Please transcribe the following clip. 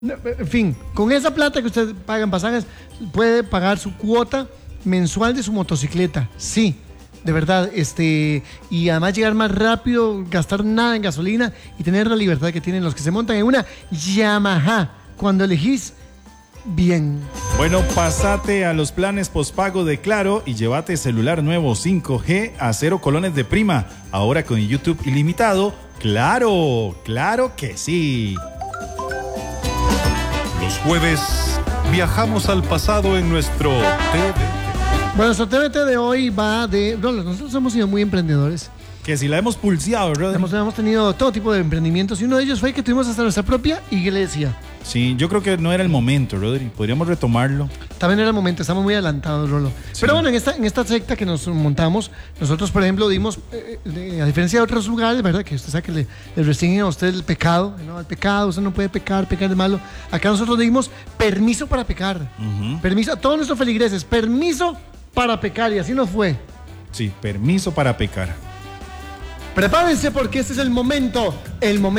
En fin, con esa plata que usted paga en pasajes, puede pagar su cuota mensual de su motocicleta. Sí, de verdad. Y además llegar más rápido, gastar nada en gasolina y tener la libertad que tienen los que se montan en una Yamaha cuando elegís bien. Bueno, pasate a los planes postpago de Claro y llévate celular nuevo 5G a 0 colones de prima. Ahora con YouTube ilimitado. ¡Claro! ¡Claro que sí! Los jueves viajamos al pasado en nuestro TVT. Bueno, nuestro TVT de hoy va de... Nosotros hemos sido muy emprendedores. Que si la hemos pulseado, ¿verdad? Hemos tenido todo tipo de emprendimientos y uno de ellos fue que tuvimos hasta nuestra propia iglesia. Sí, yo creo que no era el momento, Rodri. Podríamos retomarlo. También era el momento, estamos muy adelantados, Rolo. Sí. Pero bueno, en esta secta que nos montamos, nosotros, por ejemplo, dimos, a diferencia de otros lugares, ¿verdad? Que usted sabe que le restringen a usted el pecado, ¿no? El pecado, usted no puede pecar es malo. Acá nosotros dimos permiso para pecar. Permiso a todos nuestros feligreses, permiso para pecar, y así nos fue. Sí, permiso para pecar. Prepárense porque este es el momento